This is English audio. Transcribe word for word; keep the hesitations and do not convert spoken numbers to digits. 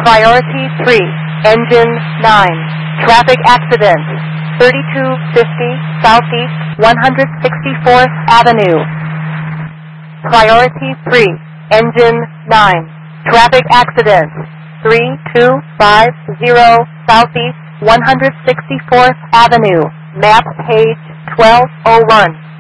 Priority three, engine nine, traffic accident, thirty-two fifty Southeast one hundred sixty-fourth Avenue. Priority three, engine nine, traffic accident, three two five zero Southeast one hundred sixty-fourth Avenue, map page twelve oh one.